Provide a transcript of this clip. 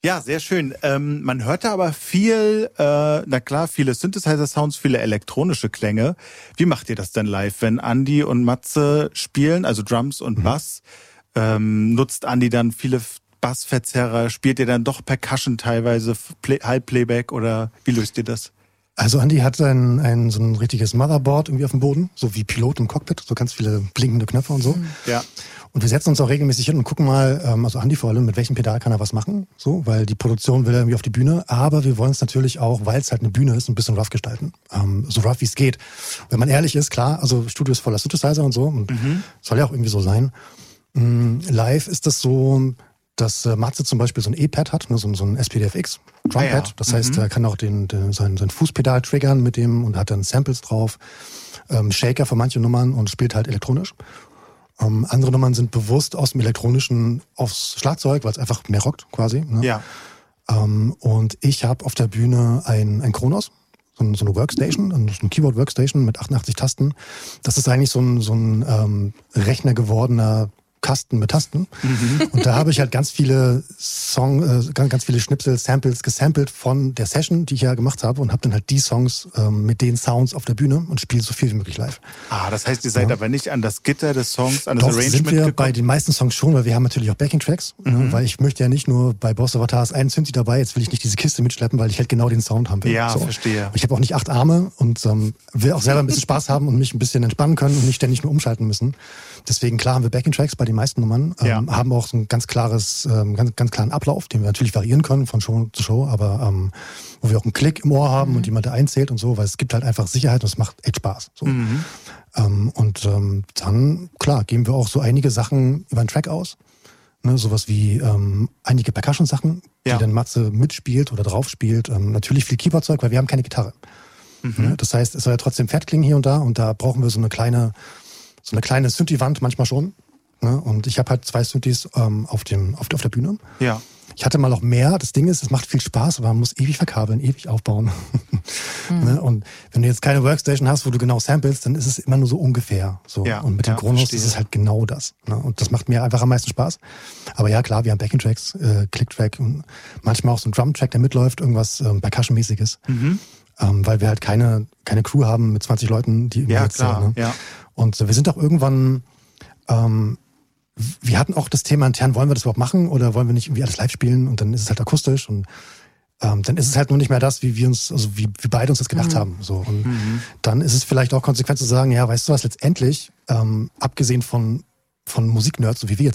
Ja, sehr schön. Man hört da aber viel, viele Synthesizer-Sounds, viele elektronische Klänge. Wie macht ihr das denn live, wenn Andi und Matze spielen, also Drums und Bass? Nutzt Andi dann viele Bassverzerrer? Spielt ihr dann doch Percussion teilweise, Halbplayback oder wie löst ihr das? Also Andi hat so ein richtiges Motherboard irgendwie auf dem Boden, so wie Pilot im Cockpit, so ganz viele blinkende Knöpfe und so. Ja. Und wir setzen uns auch regelmäßig hin und gucken mal, also Andi vor allem, mit welchem Pedal kann er was machen, so, weil die Produktion will er irgendwie auf die Bühne, aber wir wollen es natürlich auch, weil es halt eine Bühne ist, ein bisschen rough gestalten, so rough wie es geht. Wenn man ehrlich ist, klar, also Studio ist voller Synthesizer und so und soll ja auch irgendwie so sein. Live ist das so, dass Matze zum Beispiel so ein E-Pad hat, ne, so ein SPDFX Drumpad. Ja. Das heißt, er kann auch sein Fußpedal triggern mit dem und hat dann Samples drauf, Shaker für manche Nummern und spielt halt elektronisch. Andere Nummern sind bewusst aus dem Elektronischen aufs Schlagzeug, weil es einfach mehr rockt quasi. Ne? Ja. Und ich habe auf der Bühne ein Kronos, so eine Workstation, so ein Keyboard-Workstation mit 88 Tasten. Das ist eigentlich so ein Rechner gewordener Kasten mit Tasten. Und da habe ich halt ganz viele ganz viele Schnipsel, Samples gesampelt von der Session, die ich ja gemacht habe und habe dann halt die Songs mit den Sounds auf der Bühne und spiele so viel wie möglich live. Das heißt, ihr seid aber nicht an das Gitter des Songs, an das Doch, Arrangement sind wir gekommen? Bei den meisten Songs schon, weil wir haben natürlich auch Backing-Tracks, weil ich möchte ja nicht nur bei Boss of Avatars einen Synthi dabei, jetzt will ich nicht diese Kiste mitschleppen, weil ich halt genau den Sound haben will. Ja, so. verstehe. Ich habe auch nicht 8 Arme und will auch selber ein bisschen Spaß haben und mich ein bisschen entspannen können und nicht ständig nur umschalten müssen. Deswegen, klar, haben wir Backing-Tracks bei den meisten Nummern, haben auch so ein ganz klaren Ablauf, den wir natürlich variieren können von Show zu Show, aber wo wir auch einen Klick im Ohr haben und jemand, der einzählt und so, weil es gibt halt einfach Sicherheit und es macht echt Spaß. So. Dann, klar, geben wir auch so einige Sachen über den Track aus. Ne, sowas wie einige Percussion-Sachen, die dann Matze mitspielt oder drauf spielt. Natürlich viel Keyboard-Zeug, weil wir haben keine Gitarre. Ne, das heißt, es soll ja trotzdem fett klingen hier und da brauchen wir so eine kleine Synthi-Wand manchmal schon. Ne? Und ich habe halt 2 Synthis auf der Bühne. Ja. Ich hatte mal auch mehr. Das Ding ist, es macht viel Spaß, aber man muss ewig verkabeln, ewig aufbauen. Ne? Und wenn du jetzt keine Workstation hast, wo du genau samplest, dann ist es immer nur so ungefähr. So. Ja, und mit dem Kronos ist es halt genau das. Ne? Und das macht mir einfach am meisten Spaß. Aber ja, klar, wir haben Backing-Tracks, Click-Track und manchmal auch so ein Drum-Track, der mitläuft, irgendwas Percussion-mäßiges. Weil wir halt keine Crew haben mit 20 Leuten, die immer jetzt klar. Ne? Ja. Und wir sind auch irgendwann wir hatten auch das Thema intern, wollen wir das überhaupt machen oder wollen wir nicht irgendwie alles live spielen und dann ist es halt akustisch und dann ist es halt nur nicht mehr das, wie wie beide uns das gedacht haben. So. Und dann ist es vielleicht auch konsequent zu sagen, ja, weißt du was, letztendlich, abgesehen von Musiknerds, so wie wir jetzt